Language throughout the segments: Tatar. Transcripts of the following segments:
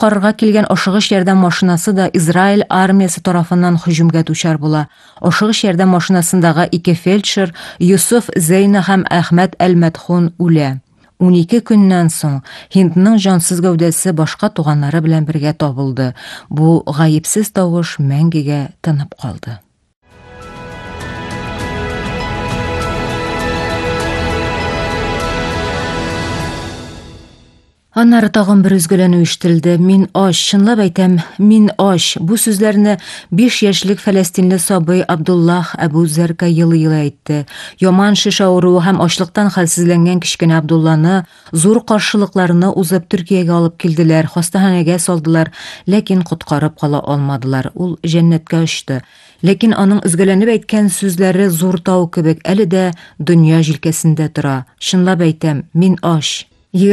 коткарырга килгән ашыгыч ярдәм машинасы да Израиль армиясе тарафыннан һөҗүмгә дучар була. Ашыгыч ярдәм машинасындагы 2 фельдшер Юсуф Зейна һәм Әхмәт Әл-Мәдхун үлә. 12 көннән соң Һиндның җансыз гәүдәсе башка туганнары белән бергә табылды. Бу гаепсез тавыш мәңгегә тынып калды. Аннары тагын бер үзгәләнү ишетелде. Мин аш, чынлап әйтәм, мин аш. Бу сүзләрне 5 яшьлек фәләстинле сабый Абдуллах Әбу Зәркә йылы-йылы әйтте. Яман шиш авыруы һәм ачлыктан хәлсезләнгән кичкенә Абдулланы зур каршылыкларны узып Төркиягә алып килделәр, хастаханәгә салдылар, ләкин коткарып кала алмадылар. Ул җәннәткә очты. Ләкин аның үзгәләнеп әйткән сүзләре зур тау кебек әле дә дөнья җилкәсендә тора. Чынлап әйтәм, мин аш.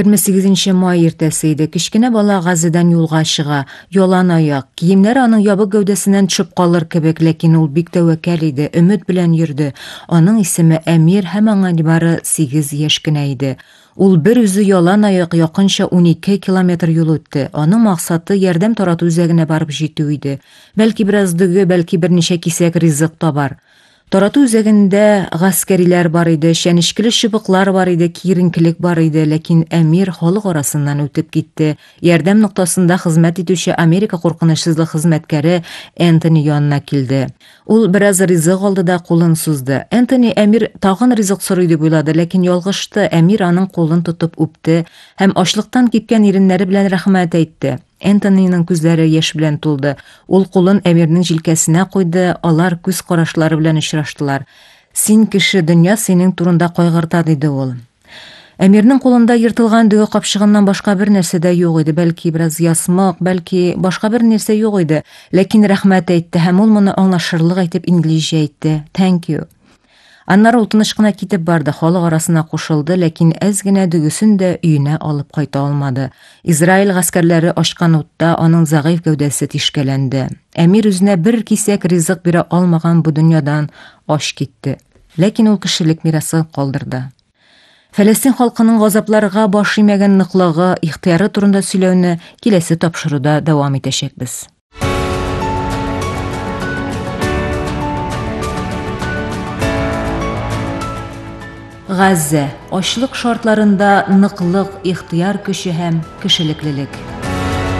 28 май иртәсе иде. Кичкенә бала Газидан юлга чыга. Ялан аяк. Киемнәре аның ябык гәүдәсеннән төшеп калыр кебек, ләкин ул бик тәвәккәл иде, өмет белән йөрде. Аның исеме Әмир һәм аңа бары 8 яшь кенә иде. Ул бер үзе ялан аяк якынча 12 километр юл үтте. Аның максаты ярдәм тарату үзәгенә барып җитү иде. Бәлки бераз дөге, бәлки берничә кисәк ризык табар. Тарату үзәгендә гаскәриләр бар иде, шәнечкеле чыбыклар бар иде, киеренкелек бар иде, ләкин Әмир халык арасыннан үтеп китте. Ярдәм ноктасында хезмәт итүче Америка куркынычсызлык хезмәткәре Энтони янына килде. Ул бераз ризык алды да кулын сузды. Энтони Әмир тагын ризык сорый дип уйлады, ләкин ялгышты. Әмир аның кулын тотып үпте һәм ачлыктан кипкән иреннәре белән рәхмәт әйтте. Энтониның күзләре яшь белән тулды. Ул кулын Әмирнең җилкәсенә куйды, алар күз карашлары белән очраштылар. Син кеше, дөнья синең турында кайгырта, диде ул. Әмирнең кулында йыртылган дөге капчыгыннан башка бер нәрсә дә юк иде, бәлки бераз ясмык, бәлки башка бер нәрсә юк иде, ләкин рәхмәт әйтте һәм ул моны аңлашырлык әйтеп инглизчә әйтте. Thank you. Аннары ул тыныч кына китеп барды, халык арасына кушылды, ләкин әз генә дөгесен дә өенә алып кайта алмады. Израиль гаскәрләре ачкан утта аның зәгыйфь гәүдәсе тишкәләнде. Әмир үзенә бер кисәк ризык бирә алмаган бу дөньядан аш китте. Ләкин ул кешелек мирасын калдырды. Фәләстин халкының газапларга баш имәгән ныклыгы, ихтыяры турында сөйләүне киләсе тапшыруда дәвам итәчәкбез. Газза, ачлык шартларында ныклык, ихтыяр көче һәм кешелеклелек.